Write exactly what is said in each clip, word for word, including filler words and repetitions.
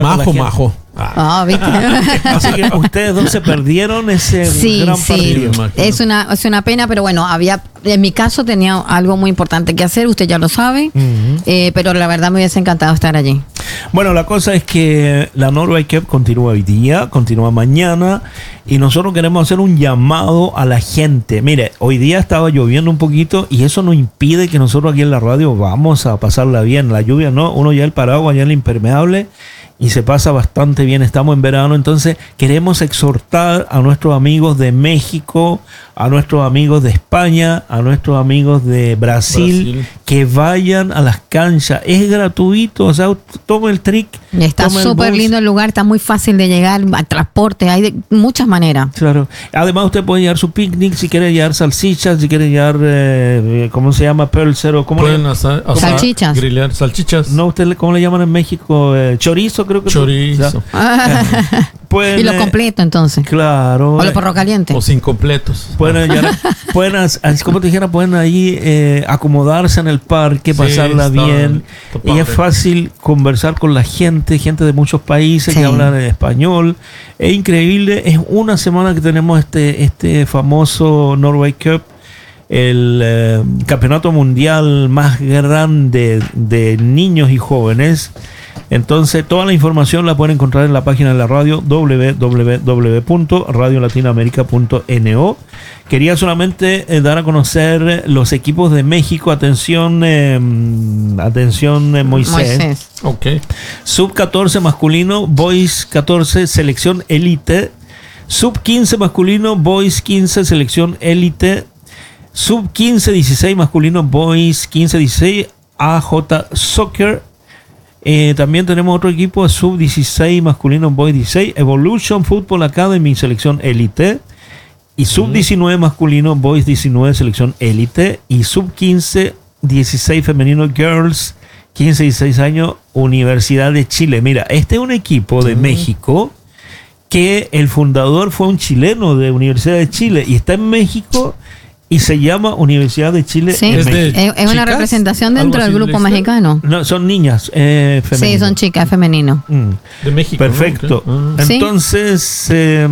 Majo, majo. Ah, ¿viste? Así que ustedes dos se perdieron ese Sí, gran sí. partido. Es una, es una pena, pero bueno, había, en mi caso tenía algo muy importante que hacer, usted ya lo sabe, Uh-huh. eh, pero la verdad me hubiese encantado estar allí. Bueno, la cosa es que la Norway Cup continúa hoy día, continúa mañana, y nosotros queremos hacer un llamado a la gente. Mire, hoy día estaba lloviendo un poquito y eso no impide que nosotros aquí en la radio vamos a pasarla bien. La lluvia no, uno ya el paraguas, ya el impermeable, y se pasa bastante bien. Estamos en verano, entonces queremos exhortar a nuestros amigos de México, a nuestros amigos de España, a nuestros amigos de Brasil, Brasil. que vayan a las canchas. Es gratuito, o sea, toma el trick. Está toma el súper bus. lindo el lugar, está muy fácil de llegar, al transporte, hay de muchas maneras. Claro. Además, usted puede llevar su picnic, si quiere llevar salchichas, si quiere llevar, eh, ¿cómo se llama? Pölser, ¿cómo Pueden le asar, asar, Salchichas. grillear salchichas. No, usted le- ¿cómo le llaman en México? Eh, chorizo, creo que. Chorizo. O sea, pueden, Y lo eh, completo entonces. Claro. O eh, los perros calientes. Los incompletos. Pueden, hallar- pueden as- así como te dijera, pueden ahí eh, acomodarse en el parque, Sí, pasarla está- bien. está Y es padre. fácil conversar con la gente, gente de muchos países Sí. que hablan en español. Es increíble. Es una semana que tenemos este, este famoso Norway Cup, el eh, campeonato mundial más grande de niños y jóvenes. Entonces, toda la información la pueden encontrar en la página de la radio, doble u doble u doble u punto radio latinoamérica punto no. Quería solamente eh, dar a conocer los equipos de México. Atención, eh, atención eh, Moisés. Moisés. Ok. Sub catorce masculino, Boys catorce, selección élite. Sub quince masculino, Boys quince, selección élite. Sub quince dieciséis masculino, Boys quince dieciséis, A J Soccer. Eh, también tenemos otro equipo, Sub dieciséis masculino, Boys dieciséis, Evolution Football Academy, selección élite. Y Sub diecinueve masculino, Boys diecinueve, selección élite. Y Sub quince dieciséis femenino, Girls quince dieciséis años, Universidad de Chile. Mira, este es un equipo de México que el fundador fue un chileno de Universidad de Chile y está en México y se llama Universidad de Chile. Sí, en ¿Es de México. es, es una chicas? representación ¿Algo dentro del así grupo de la mexicano. No, son niñas eh, femeninas. Sí, son chicas, femenino. Mm. De México. Perfecto. ¿no? Ok. Ah. Sí. Entonces, eh,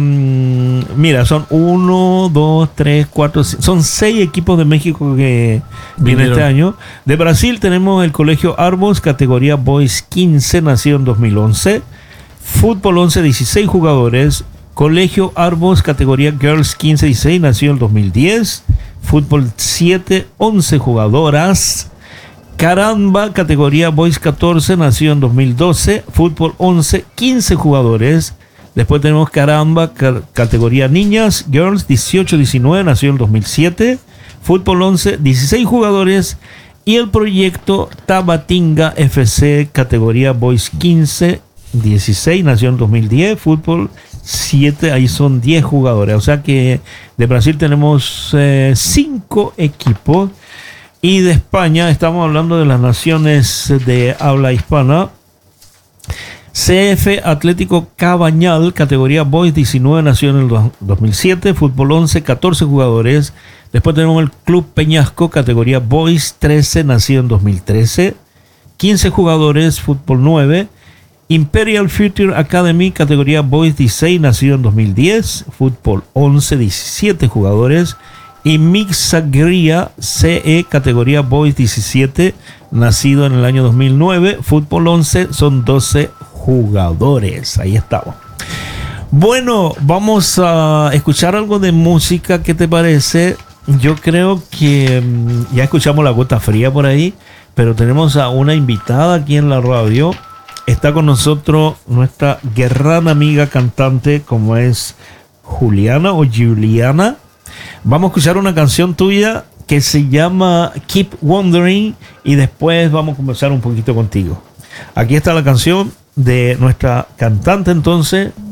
mira, son uno, dos, tres, cuatro, cinco, son seis equipos de México que vienen Vinieron. este año. De Brasil tenemos el Colegio Arbos, categoría Boys quince, nacido en dos mil once. Fútbol once, dieciséis jugadores. Colegio Arbos, categoría Girls quince dieciséis, nacido en dos mil diez. Fútbol siete, once jugadoras. Caramba, categoría Boys catorce, nacido en dos mil doce. Fútbol once, quince jugadores. Después tenemos Caramba, ca- categoría Niñas, Girls dieciocho diecinueve, nacido en dos mil siete. Fútbol once, dieciséis jugadores. Y el proyecto Tabatinga F C, categoría Boys quince dieciséis, nació en dos mil diez. Fútbol siete, ahí son diez jugadores. O sea que de Brasil tenemos cinco equipos. Y de España, estamos hablando de las naciones de habla hispana. C F Atlético Cabañal, categoría Boys diecinueve, nació en el do- dos mil siete. Fútbol once, catorce jugadores. Después tenemos el Club Peñasco, categoría Boys trece, nacido en dos mil trece. quince jugadores, Fútbol nueve. Imperial Future Academy, categoría Boys dieciséis, nacido en dos mil diez. Fútbol once, diecisiete jugadores. Y Mixagria C E, categoría Boys diecisiete, nacido en el año dos mil nueve. Fútbol once, son doce jugadores. Ahí estamos. Bueno, vamos a escuchar algo de música. ¿Qué te parece? Yo creo que mm, ya escuchamos La Gota Fría por ahí, pero tenemos a una invitada aquí en la radio. Está con nosotros nuestra gran amiga cantante, como es Juliana o Juliana. Vamos a escuchar una canción tuya que se llama Keep Wondering y después vamos a conversar un poquito contigo. Aquí está la canción de nuestra cantante entonces,